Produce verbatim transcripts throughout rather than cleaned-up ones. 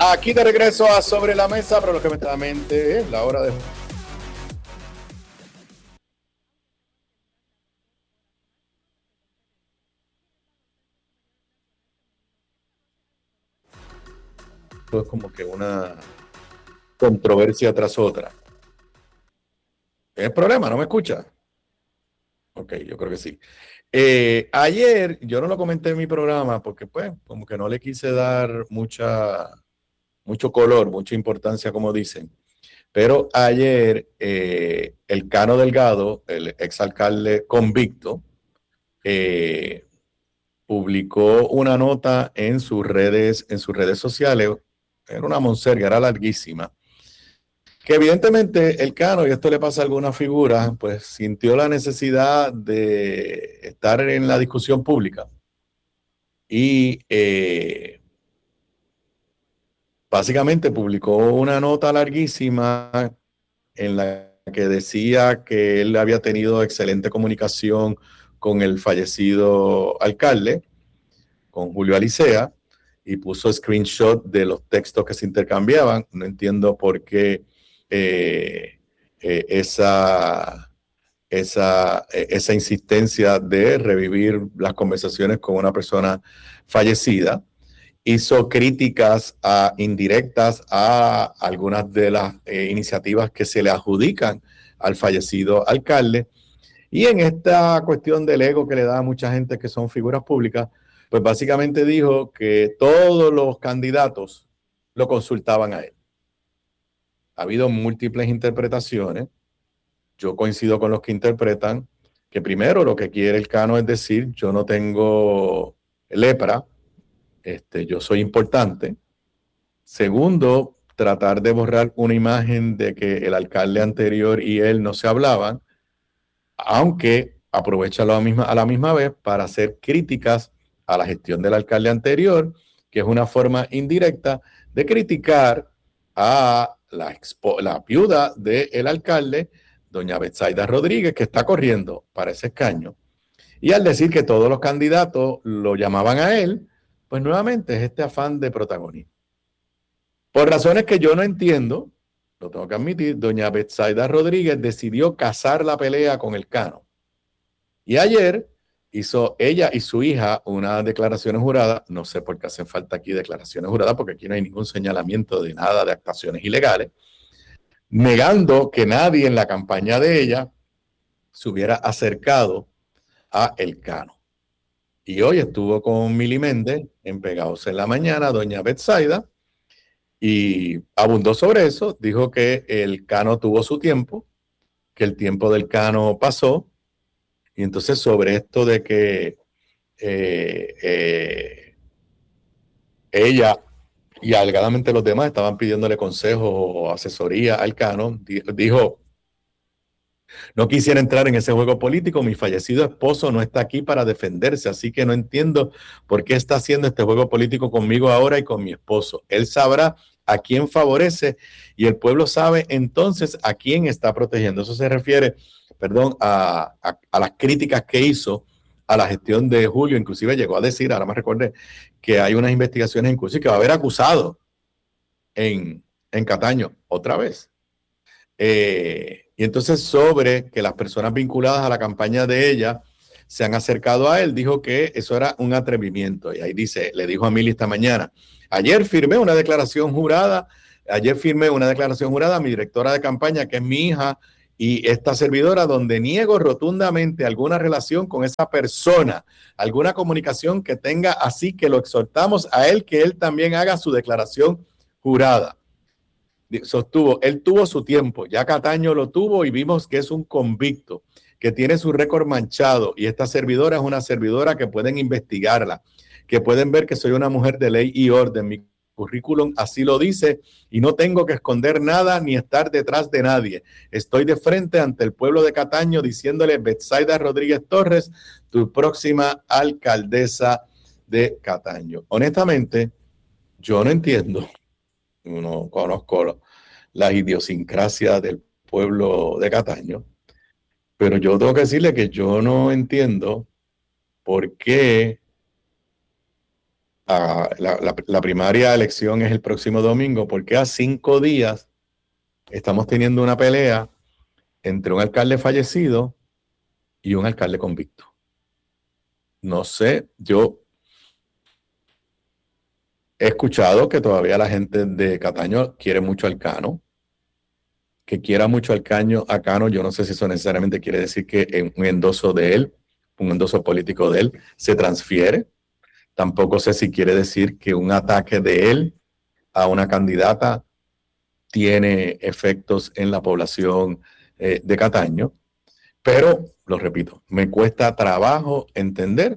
Aquí de regreso a Sobre la Mesa, pero lógicamente es la hora de... Es como que una controversia tras otra. ¿Tienes problema? ¿No me escucha? Ok, yo creo que sí. Eh, ayer, yo no lo comenté en mi programa porque pues como que no le quise dar mucha, mucho color, mucha importancia, como dicen. Pero ayer eh, el Cano Delgado, el exalcalde convicto, eh, publicó una nota en sus redes, en sus redes sociales. Era una monserga, era larguísima. Que evidentemente el Cano, y esto le pasa a alguna figura, pues sintió la necesidad de estar en la discusión pública. Y eh, básicamente publicó una nota larguísima en la que decía que él había tenido excelente comunicación con el fallecido alcalde, con Julio Alicea, y puso screenshot de los textos que se intercambiaban. No entiendo por qué eh, eh, esa, esa, esa insistencia de revivir las conversaciones con una persona fallecida. Hizo críticas a, indirectas a algunas de las eh, iniciativas que se le adjudican al fallecido alcalde. Y en esta cuestión del ego que le da a mucha gente que son figuras públicas, pues básicamente dijo que todos los candidatos lo consultaban a él. Ha habido múltiples interpretaciones. Yo coincido con los que interpretan que primero lo que quiere el Cano es decir, yo no tengo lepra, este, yo soy importante. Segundo, tratar de borrar una imagen de que el alcalde anterior y él no se hablaban, aunque aprovecha a la misma, a la misma vez para hacer críticas a la gestión del alcalde anterior, que es una forma indirecta de criticar a la, expo, la viuda del alcalde, doña Betsaida Rodríguez, que está corriendo para ese escaño. Y al decir que todos los candidatos lo llamaban a él, pues nuevamente es este afán de protagonismo. Por razones que yo no entiendo, lo tengo que admitir, doña Betsaida Rodríguez decidió cazar la pelea con el Cano. Y ayer hizo ella y su hija unas declaraciones juradas. No sé por qué hacen falta aquí declaraciones juradas, porque aquí no hay ningún señalamiento de nada de actuaciones ilegales, negando que nadie en la campaña de ella se hubiera acercado a el Cano. Y hoy estuvo con Mili Méndez en Pegados en la Mañana, doña Betsaida, y abundó sobre eso. Dijo que el Cano tuvo su tiempo, que el tiempo del Cano pasó. Y entonces sobre esto de que eh, eh, ella y alegadamente los demás estaban pidiéndole consejos o asesoría al Cano, dijo, no quisiera entrar en ese juego político, mi fallecido esposo no está aquí para defenderse, así que no entiendo por qué está haciendo este juego político conmigo ahora y con mi esposo. Él sabrá a quién favorece y el pueblo sabe entonces a quién está protegiendo. Eso se refiere, perdón, a, a, a las críticas que hizo a la gestión de Julio. Inclusive llegó a decir, ahora me recordé, que hay unas investigaciones en curso y que va a haber acusado en, en Cataño otra vez. Eh, y entonces sobre que las personas vinculadas a la campaña de ella se han acercado a él, dijo que eso era un atrevimiento. Y ahí dice, le dijo a Mili esta mañana, ayer firmé una declaración jurada, ayer firmé una declaración jurada a mi directora de campaña, que es mi hija, y esta servidora, donde niego rotundamente alguna relación con esa persona, alguna comunicación que tenga, así que lo exhortamos a él que él también haga su declaración jurada. Sostuvo, él tuvo su tiempo, ya Cataño lo tuvo y vimos que es un convicto, que tiene su récord manchado y esta servidora es una servidora que pueden investigarla, que pueden ver que soy una mujer de ley y orden, mi currículum así lo dice y no tengo que esconder nada ni estar detrás de nadie. Estoy de frente ante el pueblo de Cataño diciéndole, Betsaida Rodríguez Torres, tu próxima alcaldesa de Cataño. Honestamente, yo no entiendo. No conozco las idiosincrasias del pueblo de Cataño, pero yo tengo que decirle que yo no entiendo por qué a la, la, la primaria elección es el próximo domingo, porque a cinco días estamos teniendo una pelea entre un alcalde fallecido y un alcalde convicto. No sé, yo he escuchado que todavía la gente de Cataño quiere mucho al Cano, que quiera mucho al Caño, a Cano. Yo no sé si eso necesariamente quiere decir que un endoso de él, un endoso político de él, se transfiere. Tampoco sé si quiere decir que un ataque de él a una candidata tiene efectos en la población eh, de Cataño. Pero, lo repito, me cuesta trabajo entender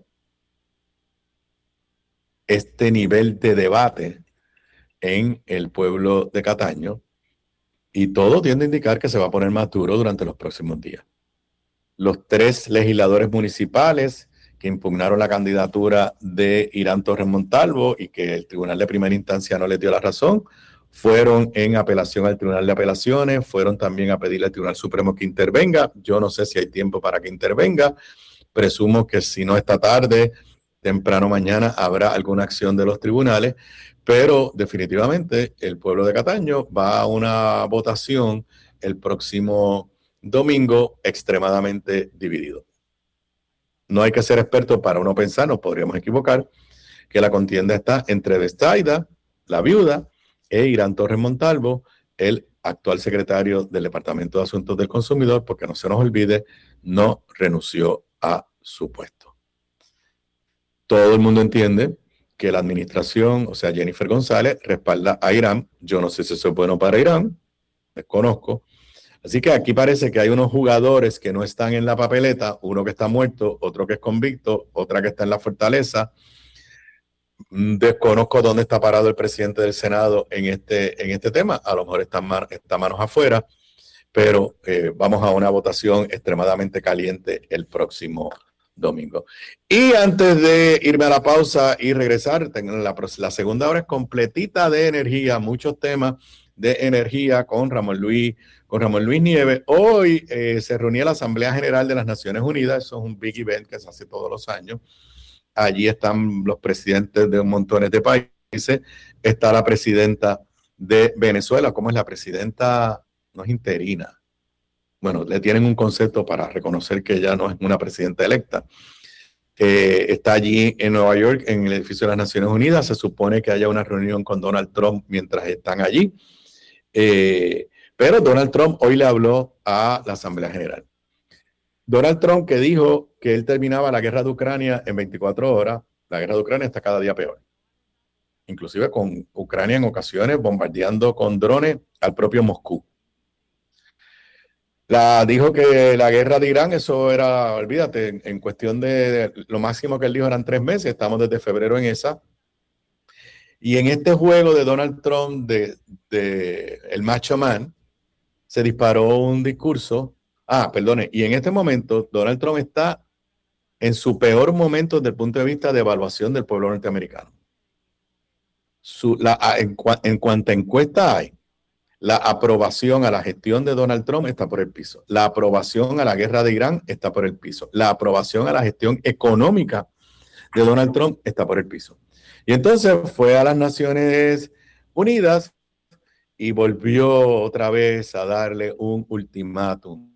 este nivel de debate en el pueblo de Cataño, y todo tiende a indicar que se va a poner más duro durante los próximos días. Los tres legisladores municipales que impugnaron la candidatura de Irán Torres Montalvo y que el tribunal de primera instancia no les dio la razón, fueron en apelación al Tribunal de Apelaciones, fueron también a pedirle al Tribunal Supremo que intervenga. Yo no sé si hay tiempo para que intervenga. Presumo que si no esta tarde, temprano mañana, habrá alguna acción de los tribunales, pero definitivamente el pueblo de Cataño va a una votación el próximo domingo extremadamente dividido. No hay que ser experto para uno pensar, nos podríamos equivocar, que la contienda está entre Bestaida, la viuda, e Irán Torres Montalvo, el actual secretario del Departamento de Asuntos del Consumidor, porque no se nos olvide, no renunció a su puesto. Todo el mundo entiende que la administración, o sea, Jennifer González, respalda a Irán. Yo no sé si eso es bueno para Irán, desconozco. Así que aquí parece que hay unos jugadores que no están en la papeleta, uno que está muerto, otro que es convicto, otra que está en la fortaleza. Desconozco dónde está parado el presidente del Senado en este, en este tema. A lo mejor está, man, está manos afuera, pero eh, vamos a una votación extremadamente caliente el próximo domingo. Y antes de irme a la pausa y regresar, la, la segunda hora es completita de energía, muchos temas de energía con Ramón Luis, con Ramón Luis Nieves. Hoy eh, se reunía la Asamblea General de las Naciones Unidas, eso es un big event que se hace todos los años. Allí están los presidentes de un montón de países. Está la presidenta de Venezuela. ¿Cómo es la presidenta? No es interina. Bueno, le tienen un concepto para reconocer que ella no es una presidenta electa. Eh, está allí en Nueva York, en el edificio de las Naciones Unidas. Se supone que haya una reunión con Donald Trump mientras están allí. Eh, pero Donald Trump hoy le habló a la Asamblea General. Donald Trump, que dijo que él terminaba la guerra de Ucrania en veinticuatro horas, la guerra de Ucrania está cada día peor. Inclusive con Ucrania en ocasiones bombardeando con drones al propio Moscú. La, dijo que la guerra de Irán, eso era, olvídate, en, en cuestión de, de lo máximo que él dijo eran tres meses, estamos desde febrero en esa. Y en este juego de Donald Trump, de, de el Macho Man, se disparó un discurso. Ah, perdone, y en este momento Donald Trump está en su peor momento desde el punto de vista de evaluación del pueblo norteamericano. Su, la, en, en cuanta encuesta hay, la aprobación a la gestión de Donald Trump está por el piso. La aprobación a la guerra de Irán está por el piso. La aprobación a la gestión económica de Donald Trump está por el piso. Y entonces fue a las Naciones Unidas y volvió otra vez a darle un ultimátum